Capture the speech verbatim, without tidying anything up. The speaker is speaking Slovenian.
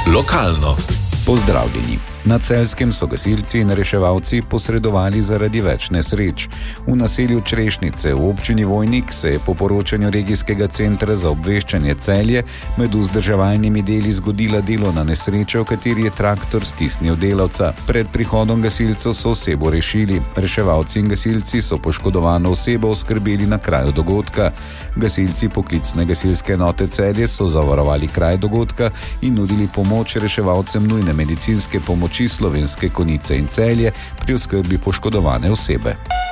Lokalno. Pozdravljeni. Na Celjskem so gasilci in reševalci posredovali zaradi več nesreč. V naselju Črešnice v občini Vojnik se je po poročanju regijskega centra za obveščanje Celje med vzdrževalnimi deli zgodila delovna nesreča, v kateri je traktor stisnil delavca. Pred prihodom gasilcev so osebo rešili. Reševalci in gasilci so poškodovano osebo oskrbeli na kraju dogodka. Gasilci poklicne gasilske enote Celje so zavarovali kraj dogodka in nudili pomoč reševalcem nujne medicinske pomoči Slovenske Konjice in Celje pri oskrbi poškodovane osebe.